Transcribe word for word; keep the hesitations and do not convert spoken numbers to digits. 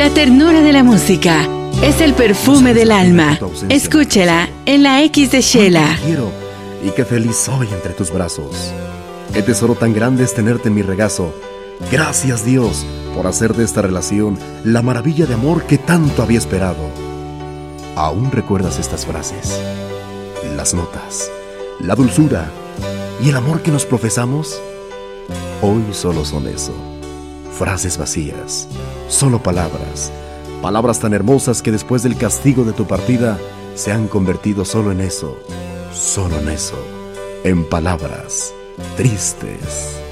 La ternura de la música es el perfume del alma. Escúchela en la X de Shela. Te quiero y qué feliz soy entre tus brazos. Qué tesoro tan grande es tenerte en mi regazo. Gracias, Dios, por hacer de esta relación la maravilla de amor que tanto había esperado. ¿Aún recuerdas estas frases? Las notas, la dulzura y el amor que nos profesamos. Hoy solo son eso, frases vacías, solo palabras, palabras tan hermosas que después del castigo de tu partida se han convertido solo en eso, solo en eso, en palabras tristes.